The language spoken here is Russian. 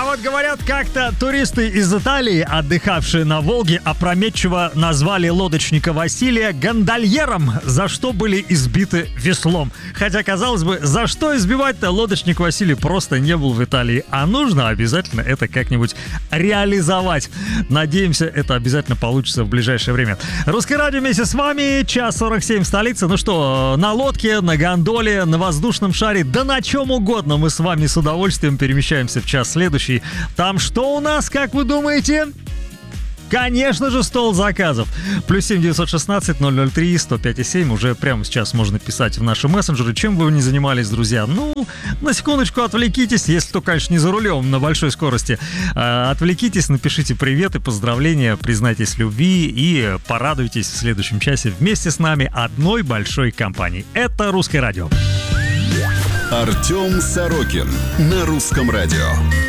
вот говорят, как-то туристы из Италии, отдыхавшие на Волге, опрометчиво назвали лодочника Василия гондольером, за что были избиты веслом. Хотя, казалось бы, за что избивать-то? Лодочник Василий просто не был в Италии, а нужно обязательно это как-нибудь реализовать. Надеемся, это обязательно получится в ближайшее время. Русское радио вместе с вами, час 47 в столице. Ну что, на лодке, на гондоле, на воздушном шаре, да на чем угодно мы с вами с удовольствием перемещаемся в час следующий. Там что у нас, как вы думаете? Конечно же, стол заказов. +7 916 003 105 7. Уже прямо сейчас можно писать в наши мессенджеры, чем бы вы ни занимались, друзья. Ну, на секундочку отвлекитесь, если то, конечно, не за рулем на большой скорости. Отвлекитесь, напишите привет и поздравления, признайтесь в любви и порадуйтесь в следующем часе вместе с нами одной большой компанией. Это Русское радио. Артем Сорокин на Русском радио.